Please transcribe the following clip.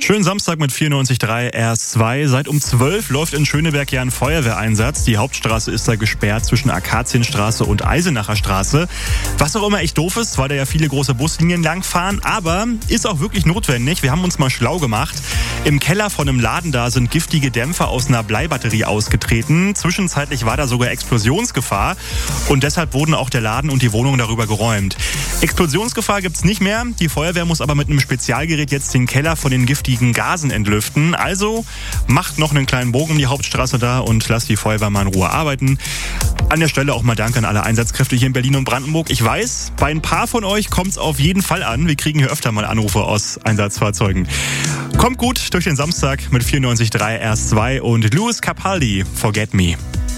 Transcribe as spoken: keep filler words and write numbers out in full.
Schönen Samstag mit vierundneunzig Komma drei R S zwei. Seit um zwölf läuft in Schöneberg ja ein Feuerwehreinsatz. Die Hauptstraße ist da gesperrt zwischen Akazienstraße und Eisenacher Straße. Was auch immer echt doof ist, weil da ja viele große Buslinien langfahren. Aber ist auch wirklich notwendig. Wir haben uns mal schlau gemacht. Im Keller von einem Laden da sind giftige Dämpfe aus einer Bleibatterie ausgetreten. Zwischenzeitlich war da sogar Explosionsgefahr. Und deshalb wurden auch der Laden und die Wohnung darüber geräumt. Explosionsgefahr gibt's nicht mehr. Die Feuerwehr muss aber mit einem Spezialgerät jetzt den Keller von den giftigen Gasen entlüften. Also macht noch einen kleinen Bogen um die Hauptstraße da und lasst die Feuerwehr mal in Ruhe arbeiten. An der Stelle auch mal Danke an alle Einsatzkräfte hier in Berlin und Brandenburg. Ich weiß, bei ein paar von euch kommt's auf jeden Fall an. Wir kriegen hier öfter mal Anrufe aus Einsatzfahrzeugen. Kommt gut durch den Samstag mit vierundneunzig Komma drei R S zwei und Louis Capaldi, Forget Me.